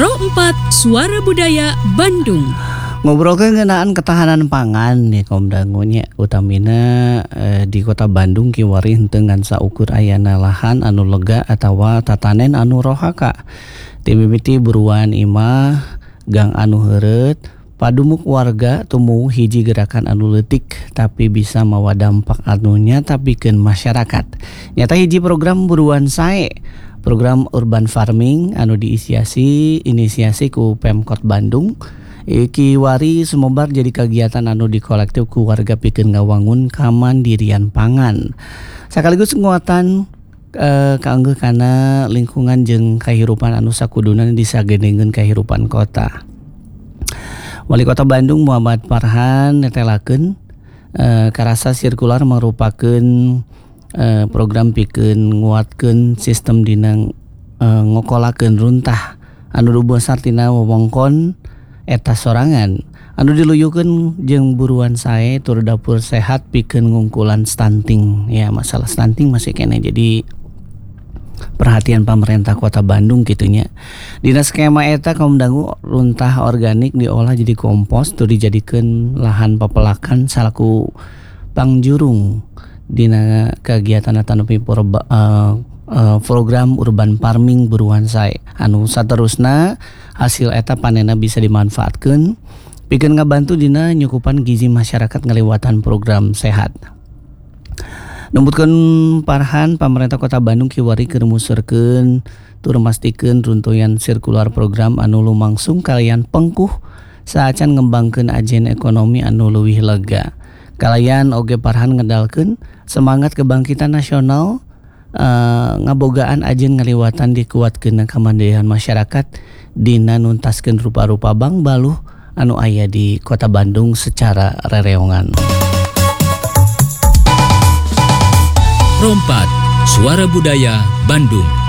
Pro 4 Suara Budaya Bandung. Ngobrolkeun ngeunaan ketahanan pangan nih kaum dangunya utamina di kota Bandung kiwari henteu ngan saukur ayana lahan anu lega atawa tatanen anu rohaka. Ti mimiti buruan imah gang anu heureut padumuk warga tumuh hiji gerakan anu leutik tapi bisa mawa dampak anu nyata pikeun masyarakat. Nyata hiji program buruan sae. Program urban farming anu inisiasi ku Pemkot Bandung kiwari sumebar jadi kegiatan anu dikolektif ku warga pikeun ngawangun kamandirian pangan sakaligus nguatan kaanggeuh kana lingkungan jeung kahirupan anu sakuduna disagedengeun kahirupan kota. Wali Kota Bandung Muhammad Farhan netelakeun karasa sirkular merupakan program pikeun nguatkeun sistem dina ngokolakeun runtah anu dubesar tina wewengkon eta sorangan anu diluyukeun jeung buruan sae tur dapur sehat pikeun ngungkulan stunting. Ya, masalah stunting masih kene jadi perhatian pemerintah Kota Bandung gitunya. Dina skema eta kaum dangu runtah organik diolah jadi kompos tur dijadikeun lahan papelakan salaku pangjurung dina kegiatan atanupi program urban farming buruan sae anu saterusna hasil eta panena bisa dimanfaatkeun pikeun ngabantu dina nyukupan gizi masyarakat ngaliwatan program sehat. Numbutkeun Farhan pemerintah Kota Bandung kiwari keur musurkeun tur mastikeun runtuyan sirkular program anu lumangsung kalian pengkuh saacan ngembangkeun ajen ekonomi anu leuwih lega. Kalayan oge Farhan ngedalkeun semangat kebangkitan nasional ngabogaan ajen ngaliwatan dikuatkeun kamandirian masyarakat dina nuntaskeun rupa-rupa bang baluh anu aya di Kota Bandung secara rereongan. Pro 4 Suara Budaya Bandung.